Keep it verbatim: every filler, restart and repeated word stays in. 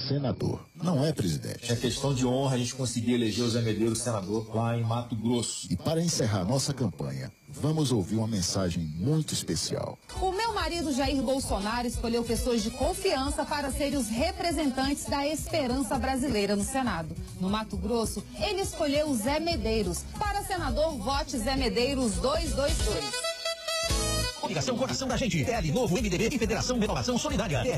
senador. Não é, presidente? É questão de honra a gente conseguir eleger o Zé Medeiros senador lá em Mato Grosso. E para encerrar nossa campanha, vamos ouvir uma mensagem muito especial. O meu marido Jair Bolsonaro escolheu pessoas de confiança para serem os representantes da esperança brasileira no Senado. No Mato Grosso, ele escolheu o Zé Medeiros. Para senador, vote Zé Medeiros dois dois dois. Ligação Coração da Gente. T L Novo M D B e Federação Renovação Solidária.